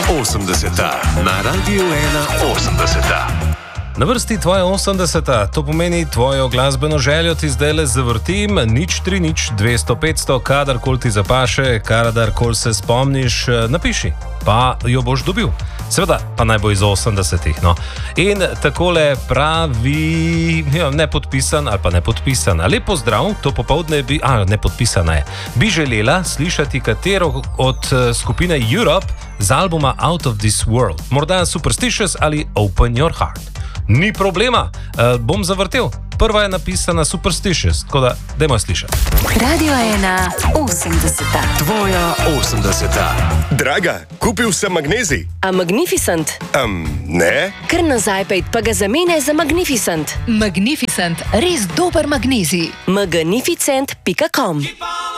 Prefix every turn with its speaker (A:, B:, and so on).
A: 80. Na Radiu 81.
B: Na vrsti tvoja 80, to pomeni tvojo glasbeno željo ti zdaj le zavrtim, 030 200 500, kadarkoli ti zapaše, kadarkoli se spomniš, napiši, pa jo boš dobil. Seveda, pa naj bo iz 80-ih. No. In takole pravi, nepodpisan ali pa nepodpisan. Lep pozdrav, to popoldne bi, nepodpisana je. Bi želela slišati katero od skupine Europe z albuma Out of This World. Morda Superstitious ali Open Your Heart. Ni problema, bom zavrtel. Prva je napisana Superstitious, tako da dajmo slišati.
C: Radio 1 80.
A: Tvoja 80.
D: Draga, kupil sem magnezij.
C: A Magnificent?
D: Ne.
C: Kar nazaj pejt, pa ga zamene za Magnificent.
E: Magnificent, res dober magnezij.
C: magnificent.com